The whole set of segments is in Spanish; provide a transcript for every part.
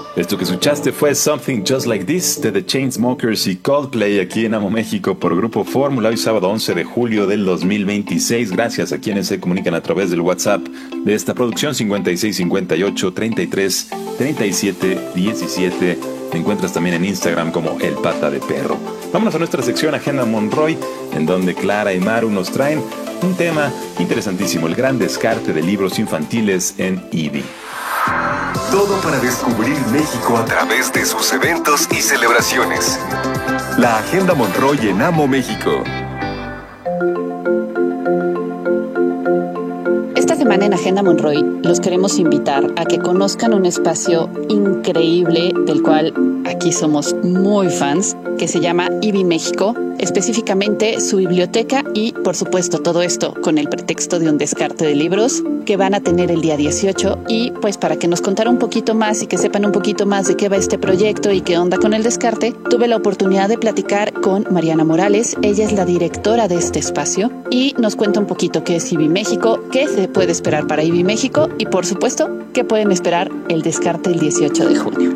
Esto que escuchaste fue Something Just Like This de The Chainsmokers y Coldplay aquí en Amo México por Grupo Fórmula, hoy sábado 11 de julio del 2026. Gracias a quienes se comunican a través del WhatsApp de esta producción 5658 33 37 17. Te encuentras también en Instagram como El Pata de Perro. Vámonos a nuestra sección Agenda Monroy, en donde Clara y Maru nos traen un tema interesantísimo, el gran descarte de libros infantiles en IBI. Todo para descubrir México a través de sus eventos y celebraciones. La Agenda Monroy en Amo México. Esta semana en Agenda Monroy los queremos invitar a que conozcan un espacio increíble del cual aquí somos muy fans, que se llama IBI México, específicamente su biblioteca y, por supuesto, todo esto con el pretexto de un descarte de libros que van a tener el día 18 y pues para que nos contara un poquito más y que sepan un poquito más de qué va este proyecto y qué onda con el descarte, tuve la oportunidad de platicar con Mariana Morales. Ella es la directora de este espacio y nos cuenta un poquito qué es IBI México, qué se puede esperar para IBI México y, por supuesto, qué pueden esperar el descarte el 18 de junio.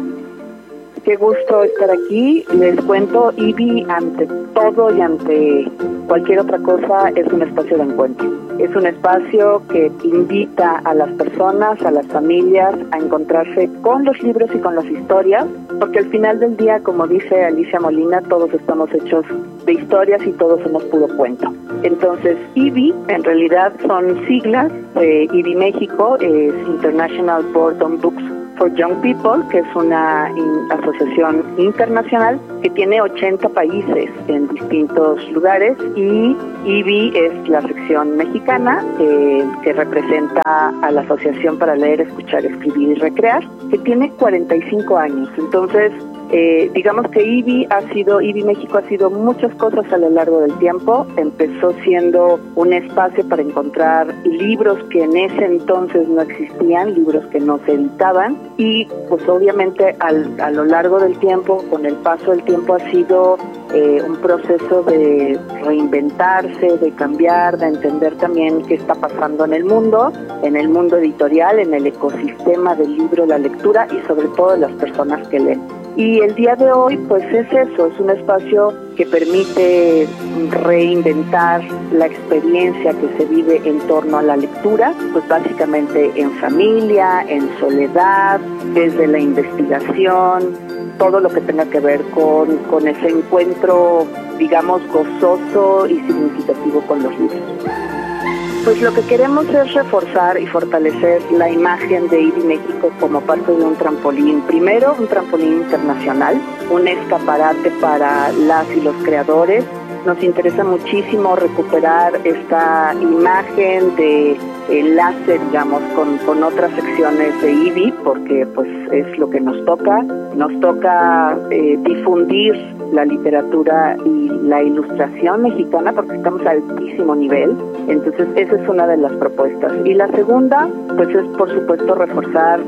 Qué gusto estar aquí. Les cuento, IBI ante todo y ante cualquier otra cosa es un espacio de encuentro. Es un espacio que invita a las personas, a las familias, a encontrarse con los libros y con las historias, porque al final del día, como dice Alicia Molina, todos estamos hechos de historias y todos somos puro cuento. Entonces, IBI en realidad son siglas de IBI México, es International Board on Books for Young People, que es una asociación internacional que tiene 80 países en distintos lugares, y IBI es la sección mexicana que representa a la Asociación para Leer, Escuchar, Escribir y Recrear, que tiene 45 años. Entonces, digamos que IBI México ha sido muchas cosas a lo largo del tiempo. Empezó siendo un espacio para encontrar libros que en ese entonces no existían, libros que no se editaban, y pues obviamente a lo largo del tiempo, con el paso del tiempo, ha sido un proceso de reinventarse, de cambiar, de entender también qué está pasando en el mundo editorial, en el ecosistema del libro, la lectura y sobre todo las personas que leen. Y el día de hoy, pues es eso, es un espacio que permite reinventar la experiencia que se vive en torno a la lectura, pues básicamente en familia, en soledad, desde la investigación, todo lo que tenga que ver con ese encuentro, digamos, gozoso y significativo con los libros. Pues lo que queremos es reforzar y fortalecer la imagen de IBI México como parte de un trampolín. Primero, un trampolín internacional, un escaparate para las y los creadores. Nos interesa muchísimo recuperar esta imagen de enlace, digamos, con otras secciones de IBI, porque pues es lo que nos toca. Nos toca difundir la literatura y la ilustración mexicana porque estamos a altísimo nivel. Entonces esa es una de las propuestas. Y la segunda, pues es por supuesto reforzar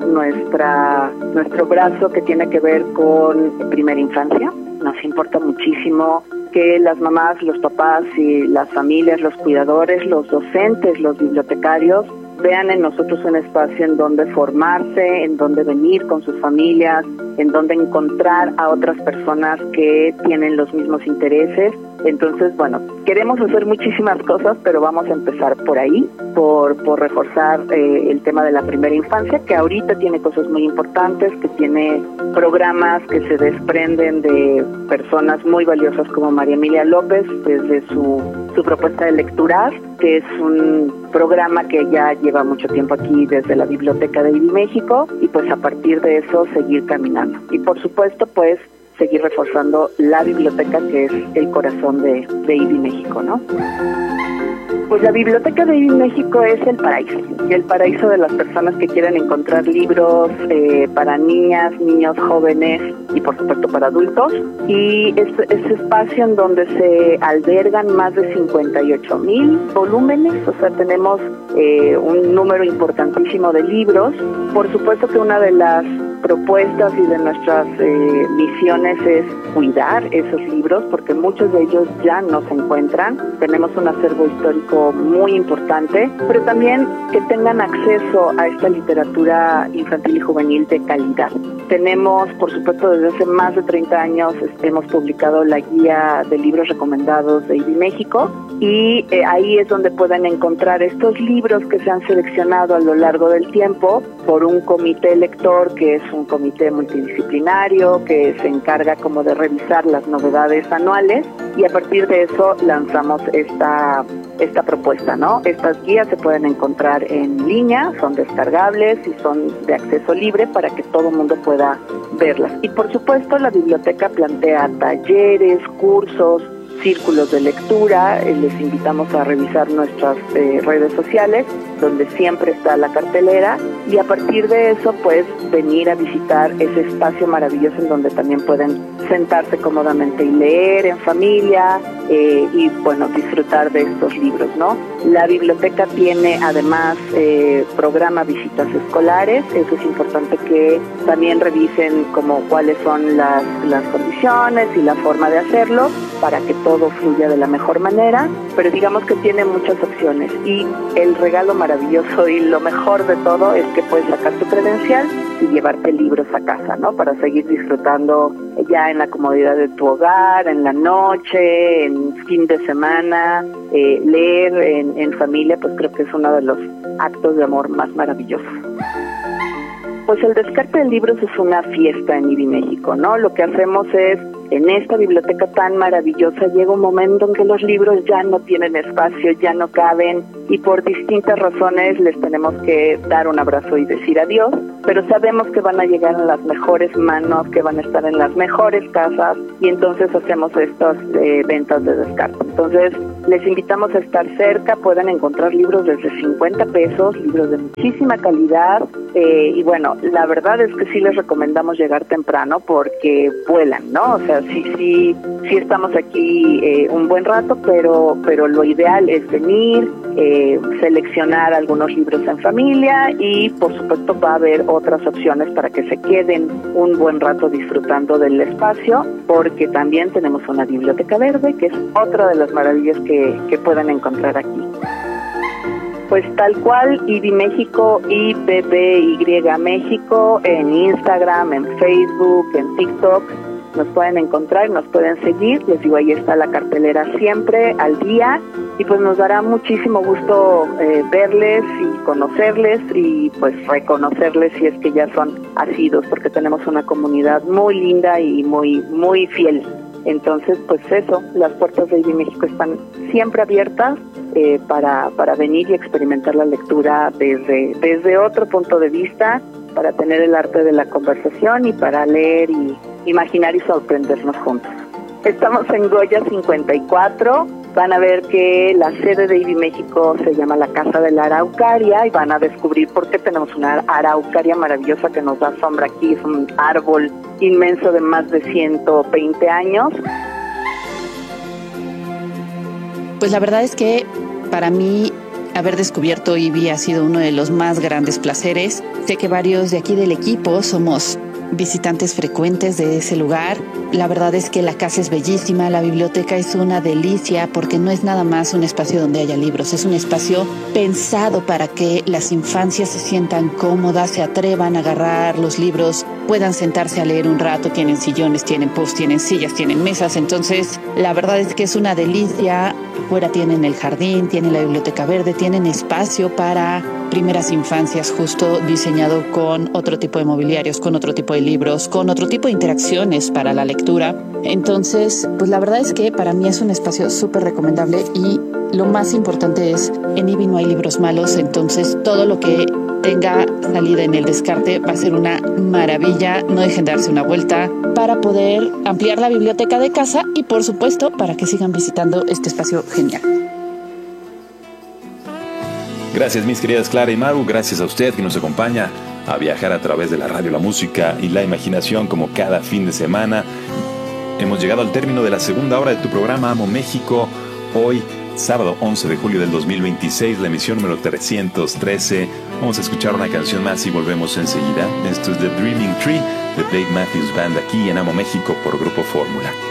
nuestro brazo que tiene que ver con primera infancia. Nos importa muchísimo que las mamás, los papás y las familias, los cuidadores, los docentes, los bibliotecarios vean en nosotros un espacio en donde formarse, en donde venir con sus familias, en donde encontrar a otras personas que tienen los mismos intereses. Entonces, bueno, queremos hacer muchísimas cosas, pero vamos a empezar por ahí, por reforzar el tema de la primera infancia, que ahorita tiene cosas muy importantes, que tiene programas que se desprenden de personas muy valiosas como María Emilia López, desde su propuesta de Lecturar, que es un programa que ya lleva mucho tiempo aquí desde la Biblioteca de IBI México, y pues a partir de eso seguir caminando. Y por supuesto, pues seguir reforzando la biblioteca, que es el corazón de IBI México, ¿no? Pues la Biblioteca de IBI México es el paraíso de las personas que quieren encontrar libros para niñas, niños, jóvenes y por supuesto para adultos. Y es espacio en donde se albergan más de 58,000 volúmenes, o sea, tenemos un número importantísimo de libros. Por supuesto que una de las propuestas y de nuestras misiones es cuidar esos libros, porque muchos de ellos ya no se encuentran. Tenemos un acervo histórico muy importante, pero también que tengan acceso a esta literatura infantil y juvenil de calidad. Tenemos, por supuesto, desde hace más de 30 años hemos publicado la guía de libros recomendados de IBI México, y ahí es donde pueden encontrar estos libros que se han seleccionado a lo largo del tiempo por un comité lector, que es un comité multidisciplinario que se encarga como de revisar las novedades anuales, y a partir de eso lanzamos esta propuesta, ¿no? Estas guías se pueden encontrar en línea, son descargables y son de acceso libre para que todo el mundo pueda verlas. Y por supuesto la biblioteca plantea talleres, cursos, círculos de lectura. Les invitamos a revisar nuestras redes sociales, donde siempre está la cartelera, y a partir de eso pues venir a visitar ese espacio maravilloso en donde también pueden sentarse cómodamente y leer en familia, y bueno, disfrutar de estos libros, ¿no? La biblioteca tiene además programa visitas escolares. Eso es importante que también revisen como cuáles son las condiciones y la forma de hacerlo para que todo fluya de la mejor manera, pero digamos que tiene muchas opciones, y el regalo maravilloso y lo mejor de todo es que puedes sacar tu credencial y llevarte libros a casa, ¿no? Para seguir disfrutando ya en la comodidad de tu hogar, en la noche, en fin de semana, leer en familia, pues creo que es uno de los actos de amor más maravillosos. Pues el descarte de libros es una fiesta en IBI México, ¿no? Lo que hacemos es, en esta biblioteca tan maravillosa, llega un momento en que los libros ya no tienen espacio, ya no caben, y por distintas razones les tenemos que dar un abrazo y decir adiós, pero sabemos que van a llegar en las mejores manos, que van a estar en las mejores casas, y entonces hacemos estas ventas de descarte. Entonces, les invitamos a estar cerca. Pueden encontrar libros desde 50 pesos, libros de muchísima calidad, y bueno, la verdad es que sí les recomendamos llegar temprano porque vuelan, ¿no? O sea, sí estamos aquí un buen rato, pero lo ideal es venir, seleccionar algunos libros en familia, y por supuesto va a haber otras opciones para que se queden un buen rato disfrutando del espacio, porque también tenemos una biblioteca verde, que es otra de las maravillas que pueden encontrar aquí. Pues tal cual, IBI México, IBBY México, en Instagram, en Facebook, en TikTok, nos pueden encontrar, nos pueden seguir. Les digo, ahí está la cartelera siempre al día, y pues nos dará muchísimo gusto verles y conocerles, y pues reconocerles si es que ya son asiduos, porque tenemos una comunidad muy linda y muy fiel. Entonces, pues eso, las puertas de IBI México están siempre abiertas para venir y experimentar la lectura desde otro punto de vista, para tener el arte de la conversación y para leer y imaginar y sorprendernos juntos. Estamos en Goya 54. Van a ver que la sede de IBI México se llama la Casa de la Araucaria, y van a descubrir por qué tenemos una araucaria maravillosa que nos da sombra aquí. Es un árbol inmenso de más de 120 años. Pues la verdad es que para mí haber descubierto IBI ha sido uno de los más grandes placeres. Sé que varios de aquí del equipo somos visitantes frecuentes de ese lugar. La verdad es que la casa es bellísima, la biblioteca es una delicia, porque no es nada más un espacio donde haya libros, es un espacio pensado para que las infancias se sientan cómodas, se atrevan a agarrar los libros, puedan sentarse a leer un rato. Tienen sillones, tienen puffs, tienen sillas, tienen mesas. Entonces, la verdad es que es una delicia. Fuera tienen el jardín, tienen la biblioteca verde, tienen espacio para primeras infancias, justo diseñado con otro tipo de mobiliarios, con otro tipo de libros, con otro tipo de interacciones para la lectura. Entonces, pues la verdad es que para mí es un espacio súper recomendable, y lo más importante es, en IBI no hay libros malos. Entonces, todo lo que tenga salida en el descarte va a ser una maravilla. No dejen de darse una vuelta para poder ampliar la biblioteca de casa, y por supuesto para que sigan visitando este espacio genial. Gracias, mis queridas Clara y Maru. Gracias a usted que nos acompaña a viajar a través de la radio, la música y la imaginación, como cada fin de semana. Hemos llegado al término de la segunda hora de tu programa Amo México. Hoy, sábado 11 de julio del 2026, la emisión número 313. Vamos a escuchar una canción más y volvemos enseguida. Esto es The Dreaming Tree de Dave Matthews Band, aquí en Amo México por Grupo Fórmula.